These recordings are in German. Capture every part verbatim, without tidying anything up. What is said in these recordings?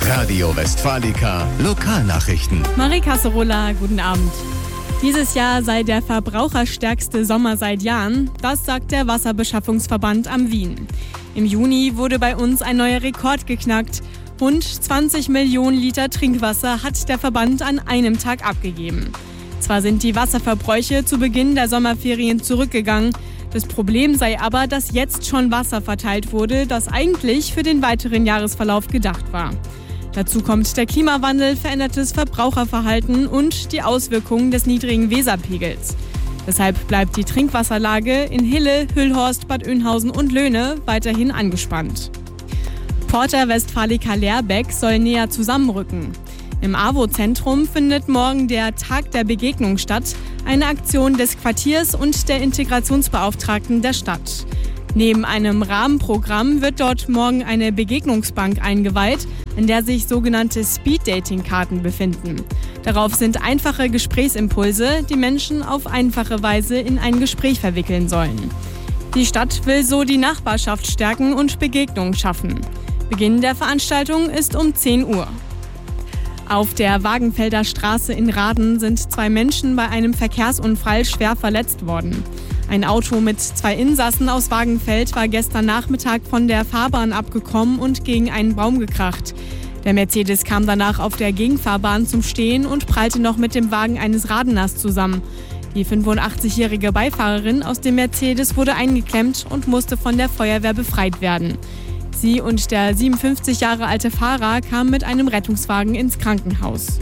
Radio Westfalica Lokalnachrichten. Marie Casserola, guten Abend. Dieses Jahr sei der verbraucherstärkste Sommer seit Jahren, das sagt der Wasserbeschaffungsverband am Wien. Im Juni wurde bei uns ein neuer Rekord geknackt. Rund zwanzig Millionen Liter Trinkwasser hat der Verband an einem Tag abgegeben. Zwar sind die Wasserverbräuche zu Beginn der Sommerferien zurückgegangen, das Problem sei aber, dass jetzt schon Wasser verteilt wurde, das eigentlich für den weiteren Jahresverlauf gedacht war. Dazu kommt der Klimawandel, verändertes Verbraucherverhalten und die Auswirkungen des niedrigen Weserpegels. Deshalb bleibt die Trinkwasserlage in Hille, Hüllhorst, Bad Oeynhausen und Löhne weiterhin angespannt. Porta Westfalica Leerbeck soll näher zusammenrücken. Im A W O-Zentrum findet morgen der Tag der Begegnung statt, eine Aktion des Quartiers und der Integrationsbeauftragten der Stadt. Neben einem Rahmenprogramm wird dort morgen eine Begegnungsbank eingeweiht, in der sich sogenannte Speed-Dating-Karten befinden. Darauf sind einfache Gesprächsimpulse, die Menschen auf einfache Weise in ein Gespräch verwickeln sollen. Die Stadt will so die Nachbarschaft stärken und Begegnungen schaffen. Beginn der Veranstaltung ist um zehn Uhr. Auf der Wagenfelder Straße in Rahden sind zwei Menschen bei einem Verkehrsunfall schwer verletzt worden. Ein Auto mit zwei Insassen aus Wagenfeld war gestern Nachmittag von der Fahrbahn abgekommen und gegen einen Baum gekracht. Der Mercedes kam danach auf der Gegenfahrbahn zum Stehen und prallte noch mit dem Wagen eines Radeners zusammen. Die fünfundachtzigjährige Beifahrerin aus dem Mercedes wurde eingeklemmt und musste von der Feuerwehr befreit werden. Sie und der siebenundfünfzig Jahre alte Fahrer kamen mit einem Rettungswagen ins Krankenhaus.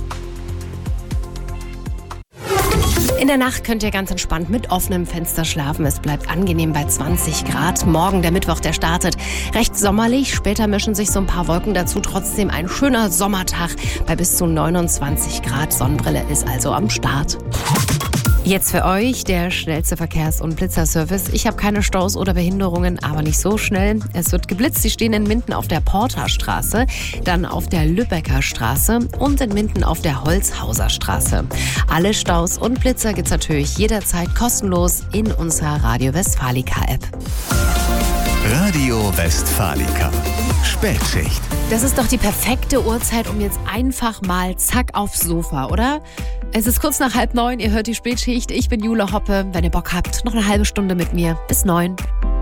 In der Nacht könnt ihr ganz entspannt mit offenem Fenster schlafen. Es bleibt angenehm bei zwanzig Grad. Morgen, der Mittwoch, der startet recht sommerlich. Später mischen sich so ein paar Wolken dazu. Trotzdem ein schöner Sommertag bei bis zu neunundzwanzig Grad. Sonnenbrille ist also am Start. Jetzt für euch der schnellste Verkehrs- und Blitzerservice. Ich habe keine Staus oder Behinderungen, aber nicht so schnell. Es wird geblitzt. Sie stehen in Minden auf der Porterstraße, dann auf der Lübecker Straße und in Minden auf der Holzhauser Straße. Alle Staus und Blitzer gibt's natürlich jederzeit kostenlos in unserer Radio Westfalica App. Radio Westfalica. Spätschicht. Das ist doch die perfekte Uhrzeit, um jetzt einfach mal zack aufs Sofa, oder? Es ist kurz nach halb neun, ihr hört die Spätschicht. Ich bin Jule Hoppe. Wenn ihr Bock habt, noch eine halbe Stunde mit mir. Bis neun.